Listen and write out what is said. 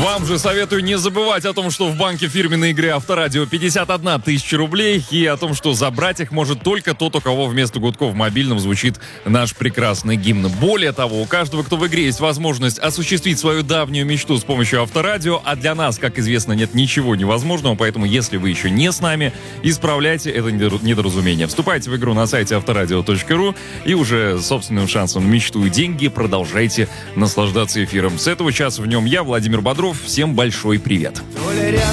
Вам же советую не забывать о том, что в банке фирменной игры Авторадио 51 тысяча рублей, и о том, что забрать их может только тот, у кого вместо гудков в мобильном звучит наш прекрасный гимн. Более того, у каждого, кто в игре, есть возможность осуществить свою давнюю мечту с помощью Авторадио, а для нас, как известно, нет ничего невозможного, поэтому если вы еще не с нами, исправляйте это недоразумение. Вступайте в игру на сайте авторадио.ру и уже собственным шансом мечту и деньги продолжайте наслаждаться эфиром. С этого часа в нем я, Владимир Бодров. Всем большой привет. То ли рядом